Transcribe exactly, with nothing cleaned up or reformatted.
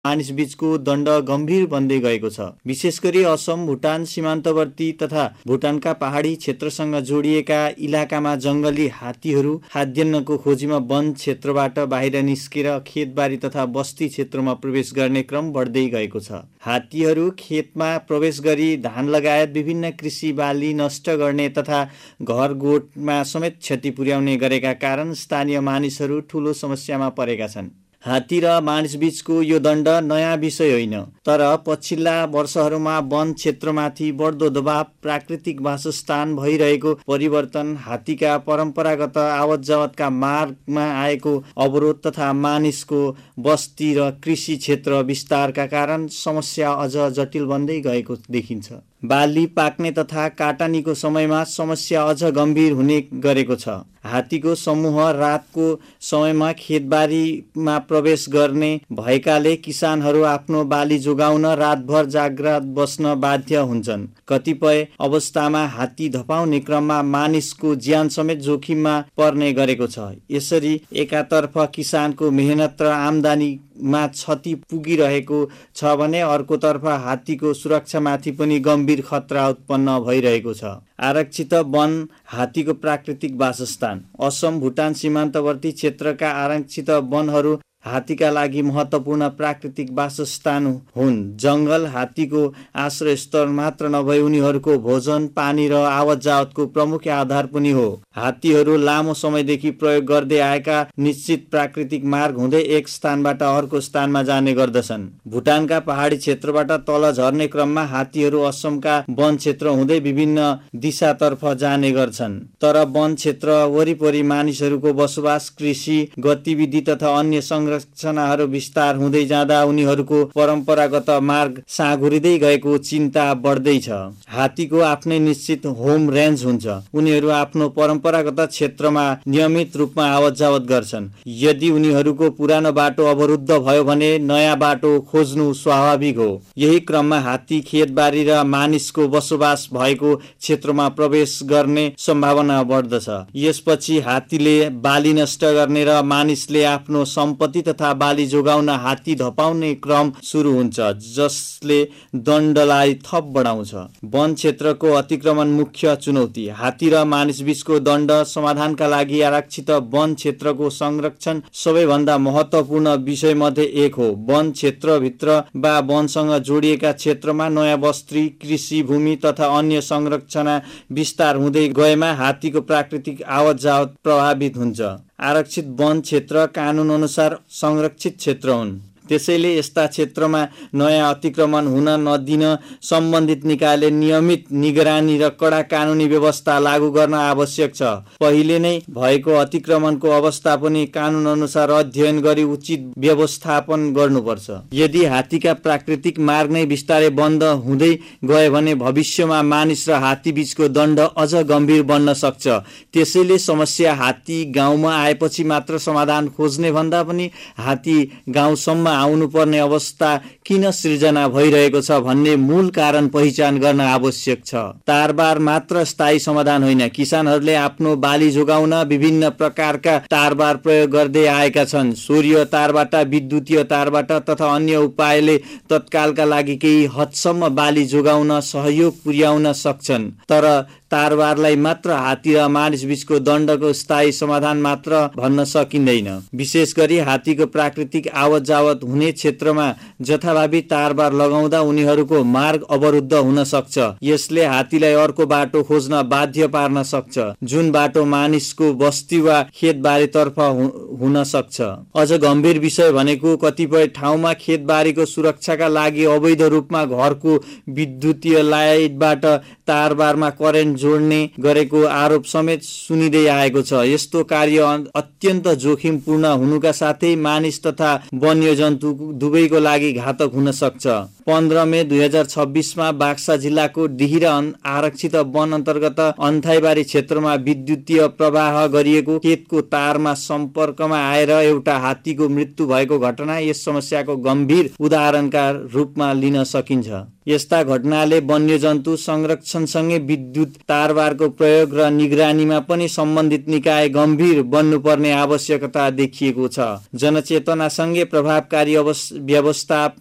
मानिस बीचको दण्ड गम्भीर बन्दै गएको छ। विशेष गरी असम भुटान सीमान्तवर्ती तथा भुटानका पहाडी क्षेत्रसँग जोडिएका इलाकामा जंगली हात्तीहरू खाद्यान्नको खोजीमा वन क्षेत्रबाट बाहिर निस्केर खेतबारी तथा बस्ती क्षेत्रमा प्रवेश गर्ने क्रम बढ्दै गएको छ। हात्तीहरू खेतमा प्रवेश गरी धान लगायत विभिन्न कृषि बाली नष्ट गर्ने तथा घर गोठमा समेत क्षति पुर्याउने गरेका कारण स्थानीय मानिसहरू ठूलो समस्यामा परेका छन्। हात्ती र मानिस बीचको यो दण्ड नयाँ विषय होइन, तर पछिल्ला वर्षहरूमा वन क्षेत्रमाथि बढ्दो दबाव, प्राकृतिक वासस्थान भइरहेको परिवर्तन, हात्तीका परम्परागत आवत जावतका मार्गमा आएको अवरोध तथा मानिसको बस्ती र कृषि क्षेत्र विस्तारका कारण समस्या अझ जटिल बन्दै गएको देखिन्छ। बाली पाक्ने तथा काटानीको समयमा समस्या अझ गम्भीर हुने गरेको छ। हात्तीको समूह रातको समयमा खेतबारीमा प्रवेश गर्ने भएकाले किसानहरू आफ्नो बाली जोगाउन रातभर जाग्रत बस्न बाध्य हुन्छन्। कतिपय अवस्थामा हात्ती धपाउने क्रममा मानिसको ज्यान समेत जोखिममा पर्ने गरेको छ। यसरी एकातर्फ किसानको मेहनत र आम्दानीमा क्षति पुगिरहेको छ भने अर्कोतर्फ हात्तीको सुरक्षामाथि पनि गम्भीर खतरा उत्पन्न भइरहेको छ। आरक्षित वन हात्तीको प्राकृतिक वासस्थान। असम भुटान सीमान्तवर्ती क्षेत्रका आरक्षित वनहरू हात्तीका लागि महत्त्वपूर्ण प्राकृतिक वासस्थान हुन्। जंगल हात्तीको आश्रयस्थल मात्र नभई उनीहरूको भोजन, पानी र आवत जावतको प्रमुख आधार पनि हो। हात्तीहरू लामो समयदेखि प्रयोग गर्दै आएका निश्चित प्राकृतिक मार्ग हुँदै एक स्थानबाट अर्को स्थानमा जाने गर्दछन्। भुटानका पहाडी क्षेत्रबाट तल झर्ने क्रममा हात्तीहरू असमका वन क्षेत्र हुँदै विभिन्न दिशातर्फ जाने गर्छन्। तर वन क्षेत्र वरिपरि मानिसहरूको बसोबास, कृषि गतिविधि तथा अन्य संरचनाहरू विस्तार हुँदै जाँदा उनीहरूको परम्परागत मार्ग साँघुरिँदै गएको चिन्ता बढ्दैछ। हात्तीको आफ्नै निश्चित होम रेन्ज हुन्छ। उनीहरू आफ्नो परम्परागत क्षेत्रमा नियमित रूपमा आवत जावत गर्छन्। यदि उनीहरूको पुरानो बाटो अवरुद्ध भयो भने नयाँ बाटो खोज्नु स्वाभाविक हो। यही क्रममा हात्ती खेतबारी र मानिसको बसोबास भएको क्षेत्रमा प्रवेश गर्ने सम्भावना बढ्दछ। यसपछि हात्तीले बाली नष्ट गर्ने र मानिसले आफ्नो सम्पत्ति तथा बाली जोगाउन हात्ती धपाउने क्रम सुरु हुन्छ, जसले दण्डलाई थप बढाउँछ। वन क्षेत्रको अतिक्रमण मुख्य चुनौती। हात्ती र मानिस बीचको दण्ड समाधानका लागि आरक्षित वन क्षेत्रको संरक्षण सबैभन्दा महत्त्वपूर्ण विषय मध्ये एक हो। वन क्षेत्रभित्र वा वनसँग जोडिएका क्षेत्रमा नयाँ बस्ती, कृषि भूमि तथा अन्य संरचना विस्तार हुँदै गएमा हात्तीको प्राकृतिक आवत जावत प्रभावित हुन्छ। आरक्षित वन क्षेत्र कानुन अनुसार संरक्षित क्षेत्र हुन्। त्यसैले यस्ता क्षेत्रमा नयाँ अतिक्रमण हुन नदिन सम्बन्धित निकायले नियमित निगरानी र कडा कानुनी व्यवस्था लागू गर्न आवश्यक छ। पहिले नै भएको अतिक्रमणको अवस्था पनि कानुन अनुसार अध्ययन गरी उचित व्यवस्थापन गर्नुपर्छ। यदि हात्तीका प्राकृतिक मार्ग नै बिस्तारै बन्द हुँदै गए भने भविष्यमा मानिस र हात्ती बीचको दण्ड अझ गम्भीर बन्न सक्छ। त्यसैले समस्या हात्ती गाउँमा आएपछि मात्र समाधान खोज्ने भन्दा पनि हात्ती गाउँसम्म आउनुपर्ने अवस्था किन सृजना भइरहेको छ भन्ने मूल कारण पहिचान गर्न आवश्यक छ। तारबार मात्र स्थायी समाधान होइन। किसानहरूले आफ्नो बाली जोगाउन विभिन्न प्रकारका तारबार प्रयोग गर्दै आएका छन्। सौर्य तारबाट, विद्युतीय तारबाट तथा अन्य उपायले तत्कालका लागि केही हदसम्म बाली जोगाउन सहयोग पुर्याउन सक्छन्। तर तारबारलाई मात्र हात्ती र मानिस बीचको दण्डको स्थायी समाधान मात्र भन्न सकिँदैन। विशेष गरी हात्तीको प्राकृतिक आवत जावत हुने क्षेत्रमा जथाभावी तारबार लगाउँदा उनीहरूको मार्ग अवरुद्ध हुन सक्छ। यसले हात्तीलाई अर्को बाटो खोज्न बाध्य पार्न सक्छ, जुन बाटो मानिसको बस्ती वा खेतबारीतर्फ हुन सक्छ। अझ गम्भीर विषय भनेको कतिपय ठाउँमा खेतबारीको सुरक्षाका लागि अवैध रूपमा घरको विद्युतीय लाइटबाट तारबारमा करेन्ट जोड्ने गरेको आरोप समेत सुनिँदै आएको छ। यस्तो कार्य अत्यन्त जोखिमपूर्ण हुनुका साथै मानिस तथा वन्यजन्तु दुवैको लागि घातक हुन सक्छ। पन्ध्र मे दुई हजार छब्बिसमा बाक्सा जिल्लाको डिहिरा आरक्षित वन अन्तर्गत अन्थाइबारी क्षेत्रमा विद्युतीय प्रवाह गरिएको खेतको तारमा सम्पर्कमा आएर एउटा हात्तीको मृत्यु भएको घटना यस समस्याको गम्भीर उदाहरणका रूपमा लिन सकिन्छ। यस्ता घटनाले वन्यजन्तु संरक्षणसँगै विद्युत तारबारको प्रयोग र निगरानीमा पनि सम्बन्धित निकाय गम्भीर बन्नुपर्ने आवश्यकता देखिएको छ। जनचेतनासँगै प्रभावकारी व्यवस्था